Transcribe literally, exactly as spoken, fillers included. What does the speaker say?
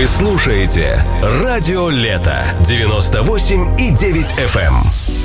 Вы слушаете Радио Лето девяносто восемь и девять эф эм.